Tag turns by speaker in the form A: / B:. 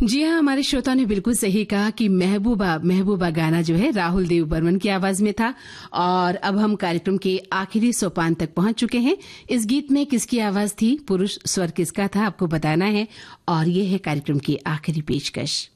A: जी हाँ, हमारे श्रोता ने बिल्कुल सही कहा कि महबूबा गाना जो है राहुल देव बर्मन की आवाज में था। और अब हम कार्यक्रम के आखिरी सोपान तक पहुंच चुके हैं। इस गीत में किसकी आवाज थी, पुरुष स्वर किसका था, आपको बताना है। और ये है कार्यक्रम की आखिरी पेशकश।